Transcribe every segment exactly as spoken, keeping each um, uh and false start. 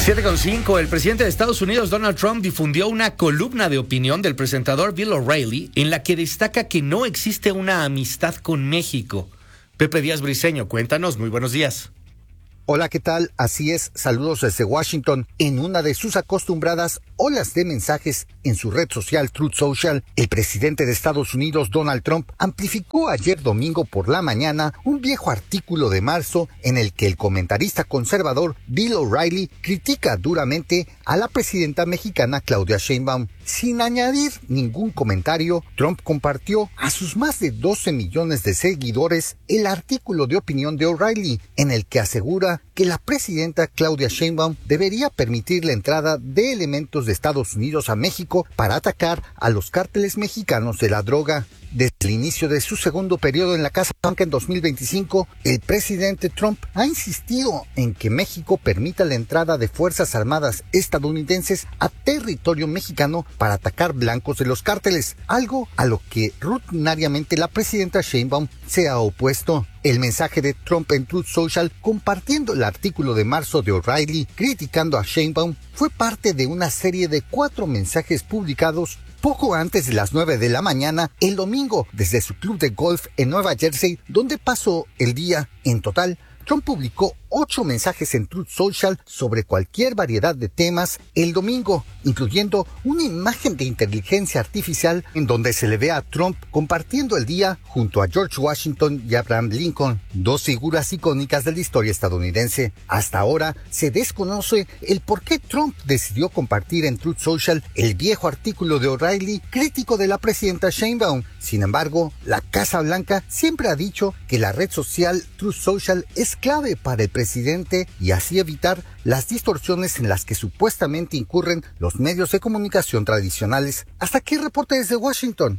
siete con cinco. El presidente de Estados Unidos, Donald Trump, difundió una columna de opinión del presentador Bill O'Reilly en la que destaca que no existe una amistad con México. Pepe Díaz Briceño, cuéntanos, muy buenos días. Hola, ¿qué tal? Así es, saludos desde Washington. En una de sus acostumbradas olas de mensajes en su red social Truth Social, el presidente de Estados Unidos, Donald Trump, amplificó ayer domingo por la mañana un viejo artículo de marzo en el que el comentarista conservador Bill O'Reilly critica duramente a la presidenta mexicana Claudia Sheinbaum. Sin añadir ningún comentario, Trump compartió a sus más de doce millones de seguidores el artículo de opinión de O'Reilly, en el que asegura que la presidenta Claudia Sheinbaum debería permitir la entrada de elementos de Estados Unidos a México para atacar a los cárteles mexicanos de la droga. Desde el inicio de su segundo periodo en la Casa Blanca en dos mil veinticinco, el presidente Trump ha insistido en que México permita la entrada de fuerzas armadas estadounidenses a territorio mexicano para atacar blancos de los cárteles, algo a lo que rutinariamente la presidenta Sheinbaum se ha opuesto. El mensaje de Trump en Truth Social, compartiendo el artículo de marzo de O'Reilly criticando a Sheinbaum, fue parte de una serie de cuatro mensajes publicados poco antes de las nueve de la mañana el domingo desde su club de golf en Nueva Jersey, donde pasó el día. En total, Trump publicó ocho mensajes en Truth Social sobre cualquier variedad de temas el domingo, incluyendo una imagen de inteligencia artificial en donde se le ve a Trump compartiendo el día junto a George Washington y Abraham Lincoln, dos figuras icónicas de la historia estadounidense. Hasta ahora se desconoce el por qué Trump decidió compartir en Truth Social el viejo artículo de O'Reilly crítico de la presidenta Sheinbaum. Sin embargo, la Casa Blanca siempre ha dicho que la red social Truth Social es clave para el presidente y así evitar las distorsiones en las que supuestamente incurren los medios de comunicación tradicionales. Hasta aquí el reporte desde Washington.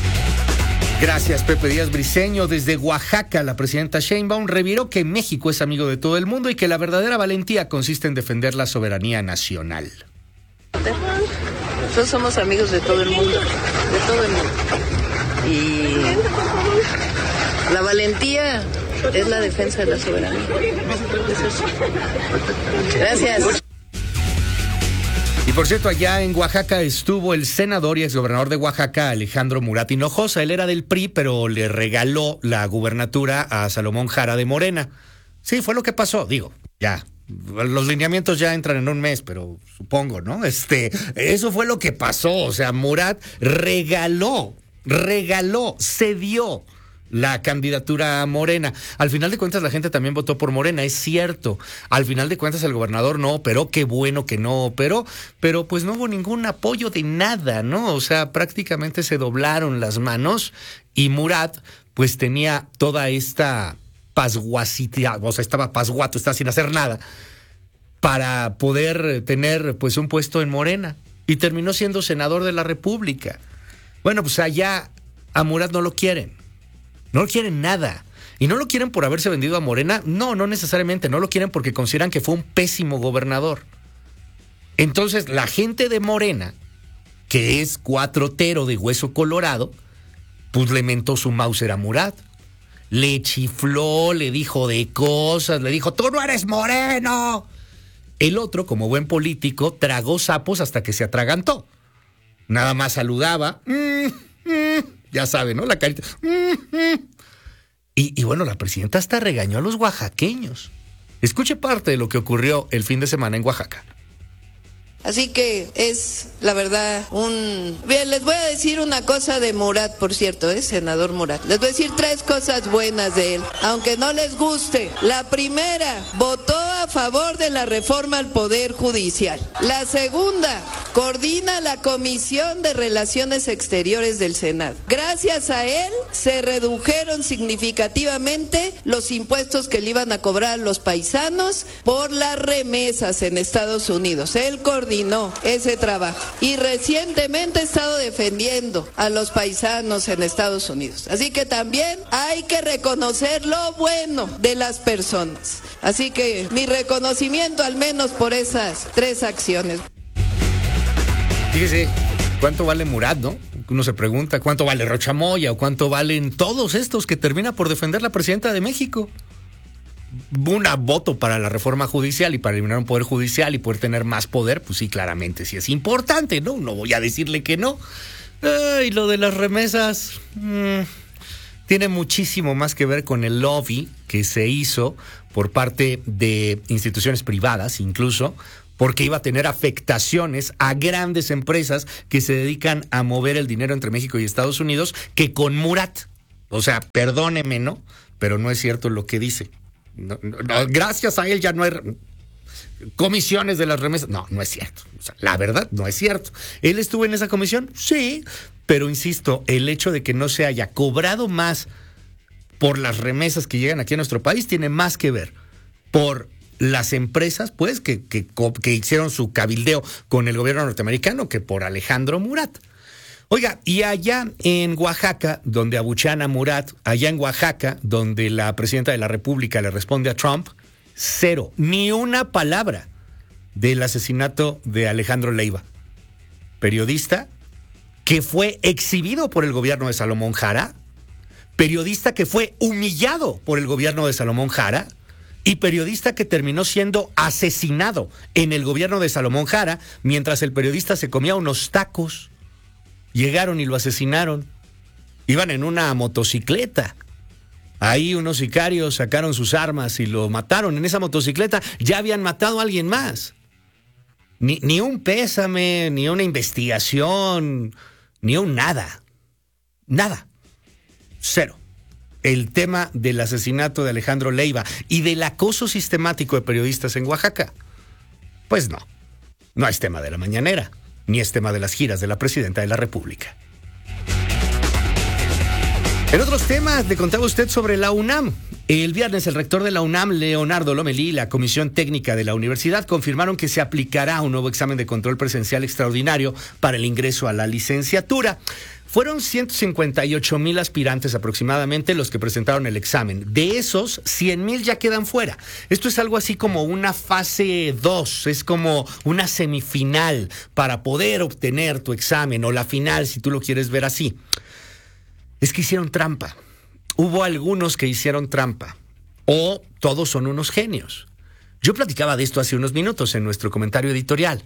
Gracias, Pepe Díaz Briceño. Desde Oaxaca, la presidenta Sheinbaum reviró que México es amigo de todo el mundo y que la verdadera valentía consiste en defender la soberanía nacional. Nosotros somos amigos de todo el mundo, de todo el mundo. Y la valentía es la defensa de la soberanía. Eso sí. Gracias. Y por cierto, allá en Oaxaca estuvo el senador y exgobernador de Oaxaca, Alejandro Murat Hinojosa. Él era del P R I, pero le regaló la gubernatura a Salomón Jara de Morena. Sí, fue lo que pasó, digo, ya. Los lineamientos ya entran en un mes, pero supongo, ¿no? Este, eso fue lo que pasó. O sea, Murat regaló, regaló, cedió la candidatura a Morena. Al final de cuentas la gente también votó por Morena, es cierto. Al final de cuentas el gobernador no operó, qué bueno que no operó, pero pues no hubo ningún apoyo de nada, ¿no? O sea, prácticamente se doblaron las manos y Murat pues tenía toda esta pasguacita, o sea, estaba pasguato, estaba sin hacer nada para poder tener pues un puesto en Morena y terminó siendo senador de la República. Bueno, pues allá a Murat no lo quieren. No lo quieren nada. Y no lo quieren por haberse vendido a Morena. No, no necesariamente. No lo quieren porque consideran que fue un pésimo gobernador. Entonces, la gente de Morena, que es cuatrotero de hueso colorado, pues le mentó su Mauser a Murat. Le chifló, le dijo de cosas, le dijo, ¡tú no eres moreno! El otro, como buen político, tragó sapos hasta que se atragantó. Nada más saludaba. Mm, mm, ya sabe, ¿no? La carita. Mm, mm. Y, y bueno, la presidenta hasta regañó a los oaxaqueños. Escuche parte de lo que ocurrió el fin de semana en Oaxaca. Así que es, la verdad, un... Bien, les voy a decir una cosa de Murat, por cierto, ¿eh? Senador Murat. Les voy a decir tres cosas buenas de él, aunque no les guste. La primera, votó a favor de la reforma al Poder Judicial. La segunda, coordina la Comisión de Relaciones Exteriores del Senado. Gracias a él, se redujeron significativamente los impuestos que le iban a cobrar a los paisanos por las remesas en Estados Unidos. Él coordinó ese trabajo y recientemente he estado defendiendo a los paisanos en Estados Unidos. Así que también hay que reconocer lo bueno de las personas. Así que mi reconocimiento al menos por esas tres acciones. Fíjese, ¿cuánto vale Murat, no? Uno se pregunta, ¿cuánto vale Rocha Moya o cuánto valen todos estos que termina por defender la presidenta de México? una voto para la reforma judicial y para eliminar un poder judicial y poder tener más poder, pues sí, claramente sí es importante, ¿no? No voy a decirle que no. Y lo de las remesas mmm, tiene muchísimo más que ver con el lobby que se hizo por parte de instituciones privadas, incluso, porque iba a tener afectaciones a grandes empresas que se dedican a mover el dinero entre México y Estados Unidos, que con Murat. O sea, perdóneme, ¿no? Pero no es cierto lo que dice. No, no, no, gracias a él ya no hay comisiones de las remesas. No, no es cierto. O sea, la verdad, no es cierto. ¿Él estuvo en esa comisión? Sí, pero insisto, el hecho de que no se haya cobrado más por las remesas que llegan aquí a nuestro país tiene más que ver por las empresas, pues, que, que, que hicieron su cabildeo con el gobierno norteamericano que por Alejandro Murat. Oiga, y allá en Oaxaca, donde abuchean a Murat, allá en Oaxaca, donde la presidenta de la República le responde a Trump, cero, ni una palabra del asesinato de Alejandro Leiva, periodista que fue exhibido por el gobierno de Salomón Jara, periodista que fue humillado por el gobierno de Salomón Jara y periodista que terminó siendo asesinado en el gobierno de Salomón Jara mientras el periodista se comía unos tacos. Llegaron y lo asesinaron. Iban en una motocicleta. Ahí unos sicarios sacaron sus armas y lo mataron. En esa motocicleta ya habían matado a alguien más. Ni, ni un pésame, ni una investigación, ni un nada. Nada. Cero. El tema del asesinato de Alejandro Leiva y del acoso sistemático de periodistas en Oaxaca. Pues no. No es tema de la mañanera, ni es tema de las giras de la presidenta de la República. En otros temas, le contaba usted sobre la UNAM. El viernes, el rector de la UNAM, Leonardo Lomelí, y la Comisión Técnica de la Universidad confirmaron que se aplicará un nuevo examen de control presencial extraordinario para el ingreso a la licenciatura. Fueron ciento cincuenta y ocho mil aspirantes aproximadamente los que presentaron el examen. De esos, cien mil ya quedan fuera. Esto es algo así como una fase dos, es como una semifinal para poder obtener tu examen, o la final, si tú lo quieres ver así. Es que hicieron trampa. Hubo algunos que hicieron trampa. O todos son unos genios. Yo platicaba de esto hace unos minutos en nuestro comentario editorial.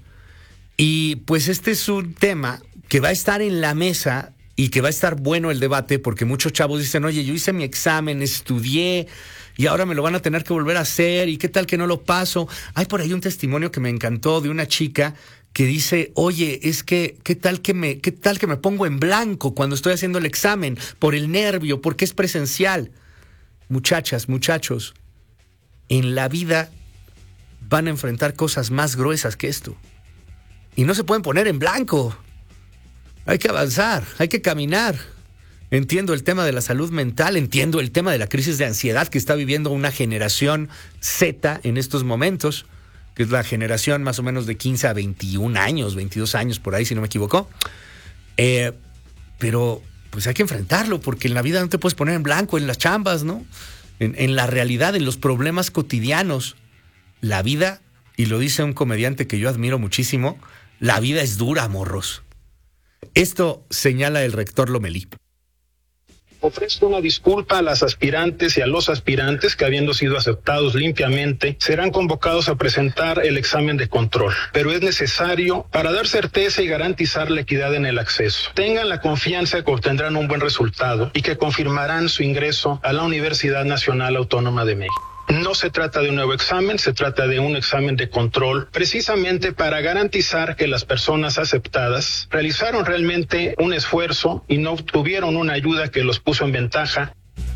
Y pues este es un tema que va a estar en la mesa y que va a estar bueno el debate, porque muchos chavos dicen, oye, yo hice mi examen, estudié y ahora me lo van a tener que volver a hacer, y qué tal que no lo paso. Hay por ahí un testimonio que me encantó de una chica que dice, oye, es que qué tal que me, qué tal que me pongo en blanco cuando estoy haciendo el examen por el nervio, porque es presencial. Muchachas, muchachos, en la vida van a enfrentar cosas más gruesas que esto. Y no se pueden poner en blanco. Hay que avanzar, hay que caminar. Entiendo el tema de la salud mental, entiendo el tema de la crisis de ansiedad que está viviendo una generación Z en estos momentos, que es la generación más o menos de quince a veintiún años, veintidós años por ahí, si no me equivoco. Eh, pero pues hay que enfrentarlo, porque en la vida no te puedes poner en blanco, en las chambas, ¿no? En, en la realidad, en los problemas cotidianos. La vida, y lo dice un comediante que yo admiro muchísimo, la vida es dura, morros. Esto señala el rector Lomelí. Ofrezco una disculpa a las aspirantes y a los aspirantes que, habiendo sido aceptados limpiamente, serán convocados a presentar el examen de control, pero es necesario para dar certeza y garantizar la equidad en el acceso. Tengan la confianza que obtendrán un buen resultado y que confirmarán su ingreso a la Universidad Nacional Autónoma de México. No se trata de un nuevo examen, se trata de un examen de control, precisamente para garantizar que las personas aceptadas realizaron realmente un esfuerzo y no obtuvieron una ayuda que los puso en ventaja.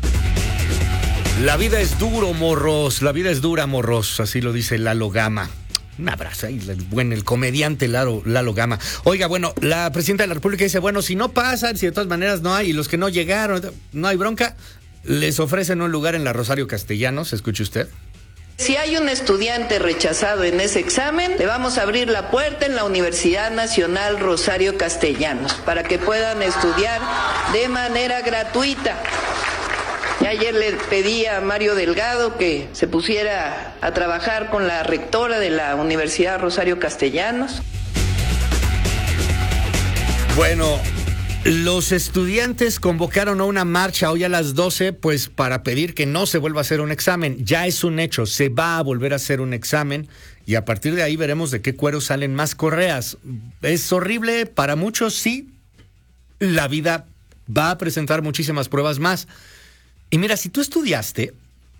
La vida es duro, morros, la vida es dura, morros, así lo dice Lalo Gama. Un abrazo, ahí, el buen, el comediante Lalo, Lalo Gama. Oiga, bueno, la presidenta de la República dice, bueno, si no pasan, si de todas maneras no hay, y los que no llegaron, no hay bronca, les ofrecen un lugar en la Rosario Castellanos, escuche usted. Si hay un estudiante rechazado en ese examen, le vamos a abrir la puerta en la Universidad Nacional Rosario Castellanos para que puedan estudiar de manera gratuita. Y ayer le pedí a Mario Delgado que se pusiera a trabajar con la rectora de la Universidad Rosario Castellanos. Bueno, Los estudiantes convocaron a una marcha hoy a las doce, pues para pedir que no se vuelva a hacer un examen. Ya es un hecho, se va a volver a hacer un examen y a partir de ahí veremos de qué cuero salen más correas. ¿Es horrible para muchos? Sí. La vida va a presentar muchísimas pruebas más. Y mira, si tú estudiaste,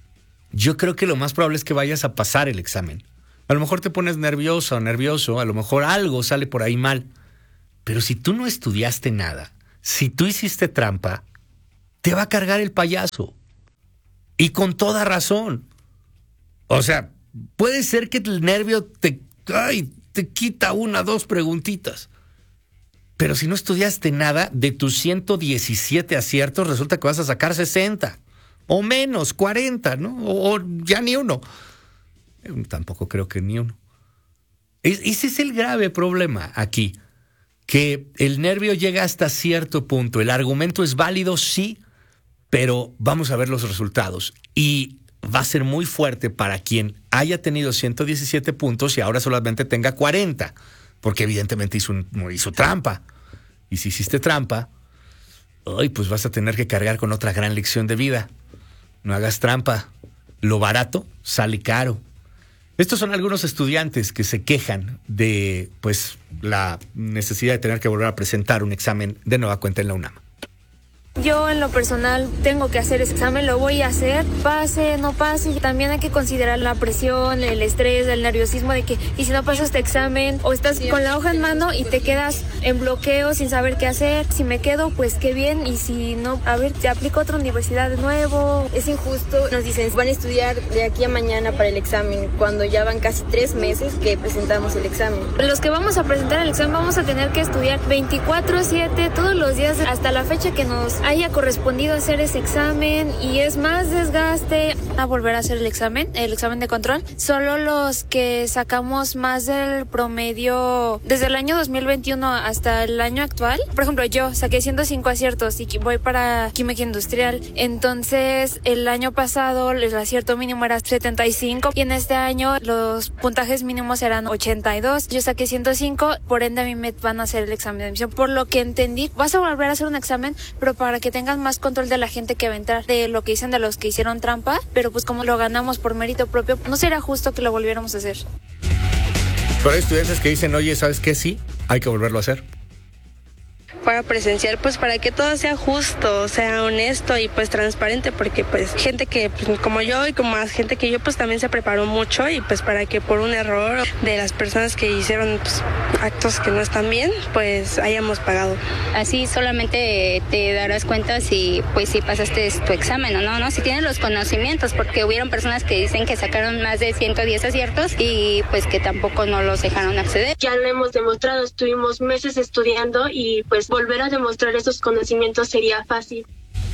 yo creo que lo más probable es que vayas a pasar el examen. A lo mejor te pones nervioso o nervioso, a lo mejor algo sale por ahí mal. Pero si tú no estudiaste nada, si tú hiciste trampa, te va a cargar el payaso. Y con toda razón. O sea, puede ser que el nervio te, ay, te quita una, dos preguntitas. Pero si no estudiaste nada, de tus ciento diecisiete aciertos, resulta que vas a sacar sesenta. O menos, cuarenta, ¿no? O, o ya ni uno. Tampoco creo que ni uno. Es, ese es el grave problema aquí. Que el nervio llega hasta cierto punto. El argumento es válido, sí, pero vamos a ver los resultados. Y va a ser muy fuerte para quien haya tenido ciento diecisiete puntos y ahora solamente tenga cuarenta, porque evidentemente hizo, un, hizo trampa. Y si hiciste trampa, ay, pues vas a tener que cargar con otra gran lección de vida. No hagas trampa. Lo barato sale caro. Estos son algunos estudiantes que se quejan de, pues, la necesidad de tener que volver a presentar un examen de nueva cuenta en la UNAM. Yo en lo personal tengo que hacer ese examen, lo voy a hacer, pase, no pase. Y también hay que considerar la presión, el estrés, el nerviosismo de que, y si no pasas este examen, o estás con la hoja en mano y te quedas en bloqueo sin saber qué hacer. Si me quedo, pues qué bien, y si no, a ver, te aplico a otra universidad de nuevo. Es injusto, nos dicen, van a estudiar de aquí a mañana para el examen, cuando ya van casi tres meses que presentamos el examen. Los que vamos a presentar el examen vamos a tener que estudiar veinticuatro siete todos los días hasta la fecha que nos haya correspondido hacer ese examen, y es más desgaste a volver a hacer el examen, el examen de control. Solo los que sacamos más del promedio desde el año dos mil veintiuno hasta el año actual. Por ejemplo, yo saqué ciento cinco aciertos y voy para química industrial. Entonces, el año pasado el acierto mínimo era setenta y cinco y en este año los puntajes mínimos eran ochenta y dos. Yo saqué ciento cinco, por ende a mí me van a hacer el examen de admisión. Por lo que entendí, vas a volver a hacer un examen, pero para que tengan más control de la gente que va a entrar, de lo que dicen de los que hicieron trampa, pero pues como lo ganamos por mérito propio, no será justo que lo volviéramos a hacer. Pero hay estudiantes que dicen, oye, ¿sabes qué? Sí, hay que volverlo a hacer. Para presenciar, pues para que todo sea justo, sea honesto y pues transparente, porque pues gente que pues, como yo y como más gente que yo pues también se preparó mucho, y pues para que por un error de las personas que hicieron pues, actos que no están bien, pues hayamos pagado. Así solamente te darás cuenta si pues si pasaste tu examen o no, ¿no? Si tienes los conocimientos, porque hubieron personas que dicen que sacaron más de ciento diez aciertos y pues que tampoco no los dejaron acceder. Ya lo hemos demostrado, estuvimos meses estudiando y pues volver a demostrar esos conocimientos sería fácil.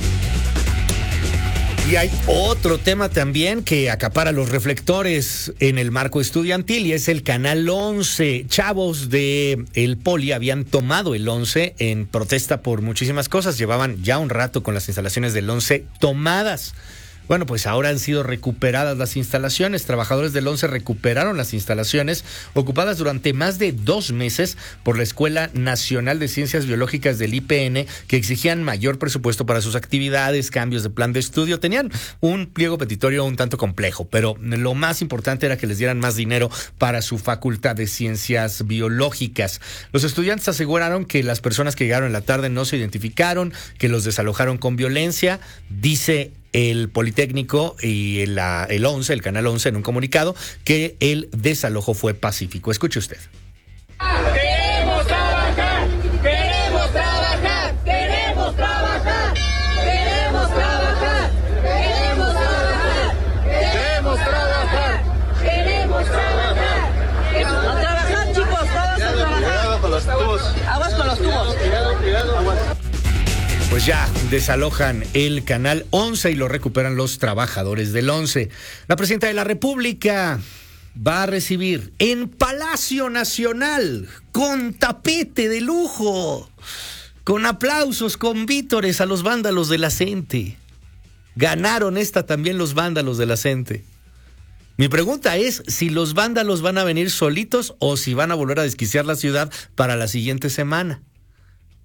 Y hay otro tema también que acapara los reflectores en el marco estudiantil, y es el Canal once. Chavos de el Poli habían tomado el once en protesta por muchísimas cosas. Llevaban ya un rato con las instalaciones del once tomadas. Bueno, pues ahora han sido recuperadas las instalaciones. Trabajadores del once recuperaron las instalaciones ocupadas durante más de dos meses por la Escuela Nacional de Ciencias Biológicas del I P N, que exigían mayor presupuesto para sus actividades, cambios de plan de estudio. Tenían un pliego petitorio un tanto complejo, pero lo más importante era que les dieran más dinero para su Facultad de Ciencias Biológicas. Los estudiantes aseguraron que las personas que llegaron en la tarde no se identificaron, que los desalojaron con violencia. Dice el Politécnico y el, el once, el Canal once, en un comunicado, que el desalojo fue pacífico. Escuche usted. ¡Queremos trabajar! ¡Queremos trabajar! ¡Queremos trabajar! ¡Queremos trabajar! ¡Queremos trabajar! ¡Queremos trabajar! ¡Queremos trabajar! A trabajar, chicos, todos a trabajar. Cuidado con los tubos. Aguas con los tubos. Cuidado, cuidado, aguas. Pues ya desalojan el Canal once y lo recuperan los trabajadores del once. La presidenta de la República va a recibir en Palacio Nacional, con tapete de lujo, con aplausos, con vítores, a los vándalos de la CENTE. Ganaron esta también los vándalos de la CENTE. Mi pregunta es si los vándalos van a venir solitos o si van a volver a desquiciar la ciudad para la siguiente semana.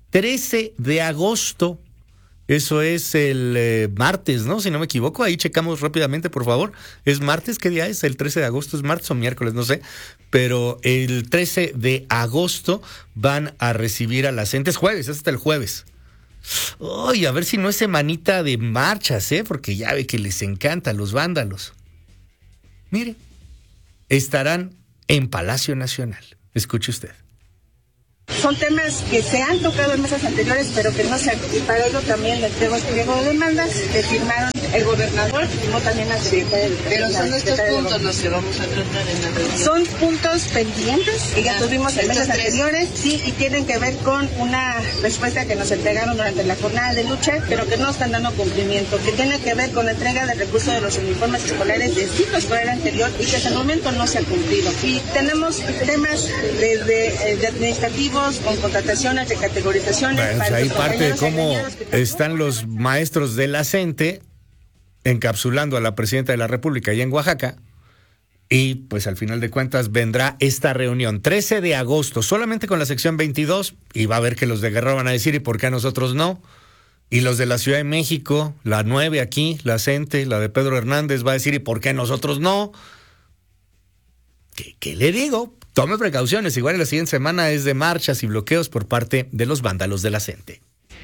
trece de agosto. Eso es el eh, martes, ¿no? Si no me equivoco, ahí checamos rápidamente, por favor. ¿Es martes? ¿Qué día es? ¿El trece de agosto? ¿Es martes o miércoles? No sé. Pero el trece de agosto van a recibir a la CENTE. Es jueves, es hasta el jueves. Uy, a ver si no es semanita de marchas, ¿eh? Porque ya ve que les encantan los vándalos. Mire, estarán en Palacio Nacional. Escuche usted. Son temas que se han tocado en mesas anteriores, pero que no se han. Y para ello también le tenemos pliego de demandas que firmaron el gobernador y firmó también la secretaria de Pero son estos puntos los que vamos a tratar en la reunión. Son puntos pendientes que ya tuvimos en mesas anteriores, sí, y tienen que ver con una respuesta que nos entregaron durante la jornada de lucha, pero que no están dando cumplimiento, que tiene que ver con la entrega de recursos de los uniformes escolares del ciclo escolar anterior y que hasta el momento no se ha cumplido. Y tenemos temas desde eh, de administrativos, con contrataciones, de categorizaciones. Bueno, para ahí los parte de compañeros cómo están los maestros de la CENTE encapsulando a la presidenta de la República allá en Oaxaca. Y pues al final de cuentas vendrá esta reunión trece de agosto, solamente con la sección veintidós, y va a ver que los de Guerrero van a decir, ¿y por qué a nosotros no? Y los de la Ciudad de México, la nueve aquí, la CENTE, la de Pedro Hernández, va a decir, ¿y por qué nosotros no? ¿Qué, qué le digo? Tome precauciones, igual en la siguiente semana es de marchas y bloqueos por parte de los vándalos de la CENTE.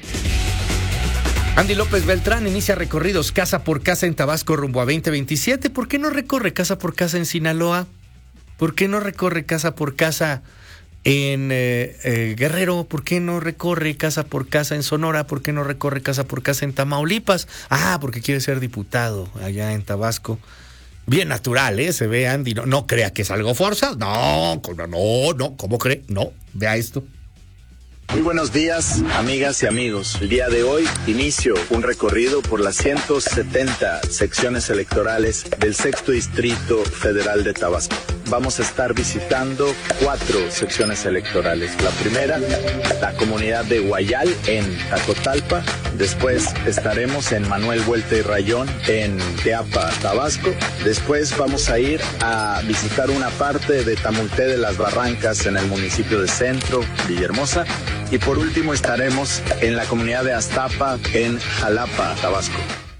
Andy López Beltrán inicia recorridos casa por casa en Tabasco rumbo a veinte veintisiete. ¿Por qué no recorre casa por casa en Sinaloa? ¿Por qué no recorre casa por casa en eh, eh, Guerrero? ¿Por qué no recorre casa por casa en Sonora? ¿Por qué no recorre casa por casa en Tamaulipas? Ah, porque quiere ser diputado allá en Tabasco. Bien natural, ¿eh? Se ve, Andy. No, no crea que es algo forzado. No, no, no. ¿Cómo cree? No, vea esto. Muy buenos días, amigas y amigos. El día de hoy inicio un recorrido por las ciento setenta secciones electorales del sexto Distrito Federal de Tabasco. Vamos a estar visitando cuatro secciones electorales. La primera, la comunidad de Guayal en Tacotalpa. Después estaremos en Manuel Vuelta y Rayón en Teapa, Tabasco. Después vamos a ir a visitar una parte de Tamulté de las Barrancas en el municipio de Centro, Villahermosa. Y por último estaremos en la comunidad de Aztapa en Jalapa, Tabasco.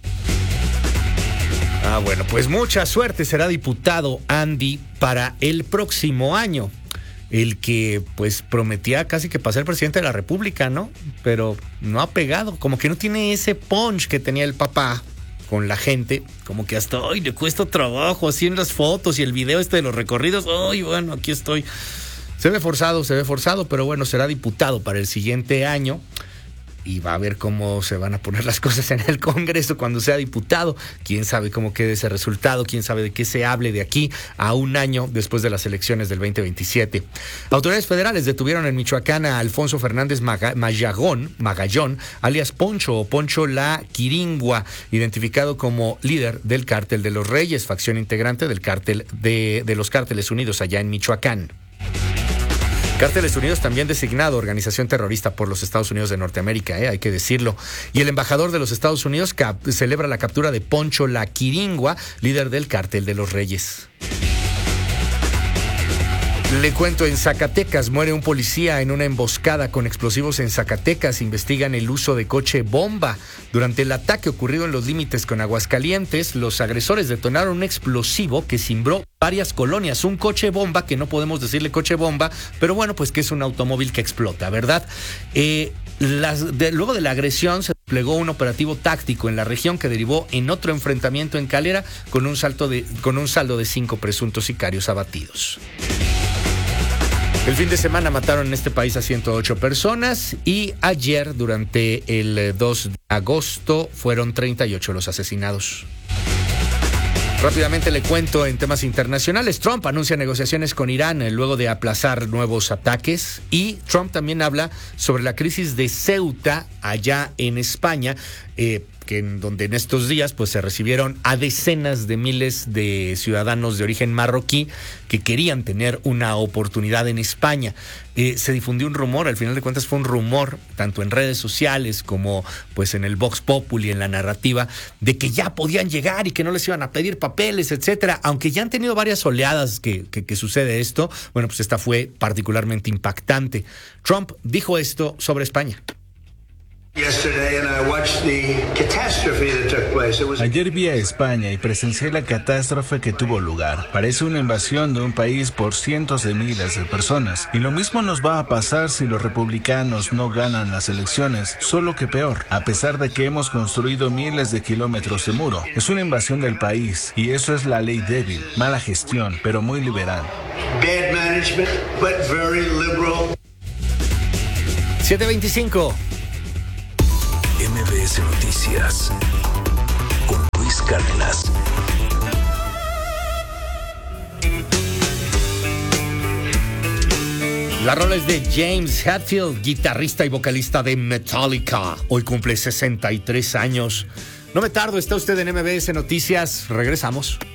Ah, bueno, pues mucha suerte. Será diputado Andy para el próximo año. El que pues prometía casi que para ser presidente de la República, ¿no? Pero no ha pegado, como que no tiene ese punch que tenía el papá con la gente, como que hasta hoy le cuesta trabajo así en las fotos y el video este de los recorridos. Ay, bueno, aquí estoy. Se ve forzado, se ve forzado, pero bueno, será diputado para el siguiente año y va a ver cómo se van a poner las cosas en el Congreso cuando sea diputado. Quién sabe cómo quede ese resultado, quién sabe de qué se hable de aquí a un año después de las elecciones del veinte veintisiete. Autoridades federales detuvieron en Michoacán a Alfonso Fernández Maga- Magallón, Magallón, alias Poncho o Poncho la Quiringua, identificado como líder del Cártel de los Reyes, facción integrante del cártel de, de los Cárteles Unidos allá en Michoacán. Cárteles Unidos también designado organización terrorista por los Estados Unidos de Norteamérica, eh, hay que decirlo. Y el embajador de los Estados Unidos cap- celebra la captura de Poncho la Quiringua, líder del Cártel de los Reyes. Le cuento, en Zacatecas muere un policía en una emboscada con explosivos en Zacatecas. Investigan el uso de coche bomba. Durante el ataque ocurrido en los límites con Aguascalientes, los agresores detonaron un explosivo que cimbró varias colonias. Un coche bomba, que no podemos decirle coche bomba, pero bueno, pues que es un automóvil que explota, ¿verdad? Eh, las, de, luego de la agresión se desplegó un operativo táctico en la región que derivó en otro enfrentamiento en Calera con un, salto de, con un saldo de cinco presuntos sicarios abatidos. El fin de semana mataron en este país a ciento ocho personas y ayer, durante el dos de agosto, fueron treinta y ocho los asesinados. Rápidamente le cuento en temas internacionales. Trump anuncia negociaciones con Irán luego de aplazar nuevos ataques, y Trump también habla sobre la crisis de Ceuta allá en España. Eh, que en donde en estos días pues se recibieron a decenas de miles de ciudadanos de origen marroquí que querían tener una oportunidad en España. Eh, se difundió un rumor, al final de cuentas fue un rumor, tanto en redes sociales como pues en el Vox Populi, en la narrativa, de que ya podían llegar y que no les iban a pedir papeles, etcétera. Aunque ya han tenido varias oleadas que, que, que sucede esto, bueno, pues esta fue particularmente impactante. Trump dijo esto sobre España. Ayer vi a España y presencié la catástrofe que tuvo lugar. Parece una invasión de un país por cientos de miles de personas. Y lo mismo nos va a pasar si los republicanos no ganan las elecciones, solo que peor. A pesar de que hemos construido miles de kilómetros de muro, es una invasión del país y eso es la ley débil, mala gestión, pero muy liberal. Bad management, but very liberal. siete veinticinco. M B S Noticias con Luis Cárdenas. La rola es de James Hetfield, guitarrista y vocalista de Metallica. Hoy cumple sesenta y tres años. No me tardo, está usted en M B S Noticias. Regresamos.